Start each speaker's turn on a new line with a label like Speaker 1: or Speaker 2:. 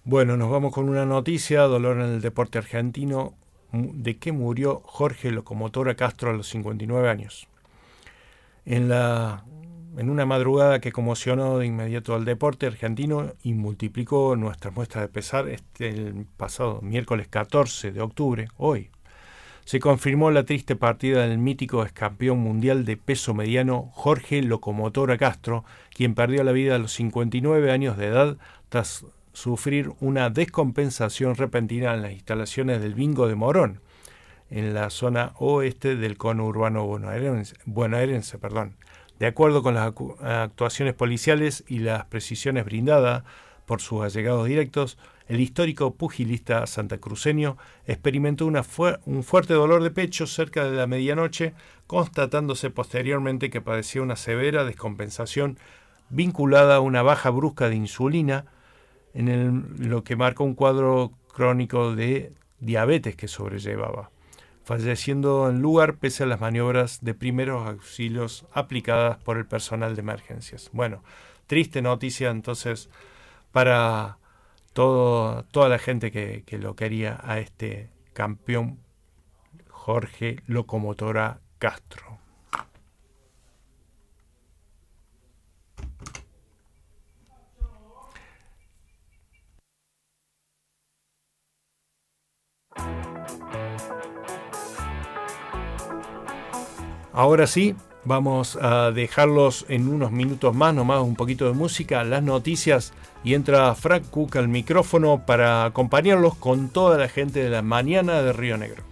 Speaker 1: Bueno, nos vamos con una noticia, dolor en el deporte argentino, de que murió Jorge Locomotora Castro a los 59 años. En, la, en una madrugada que conmocionó de inmediato al deporte argentino y multiplicó nuestras muestras de pesar, el pasado miércoles 14 de octubre, hoy, se confirmó la triste partida del mítico excampeón mundial de peso mediano Jorge Locomotora Castro, quien perdió la vida a los 59 años de edad tras sufrir una descompensación repentina en las instalaciones del Bingo de Morón, en la zona oeste del conurbano bonaerense. De acuerdo con las actuaciones policiales y las precisiones brindadas por sus allegados directos, el histórico pugilista santacruceño experimentó un fuerte dolor de pecho cerca de la medianoche, constatándose posteriormente que padecía una severa descompensación vinculada a una baja brusca de insulina, lo que marca un cuadro crónico de diabetes que sobrellevaba, falleciendo en lugar pese a las maniobras de primeros auxilios aplicadas por el personal de emergencias. Bueno, triste noticia entonces para toda la gente que lo quería a este campeón Jorge Locomotora Castro. Ahora sí, vamos a dejarlos en unos minutos más, nomás un poquito de música, las noticias, y entra Frank Cook al micrófono para acompañarlos con toda la gente de la mañana de Río Negro.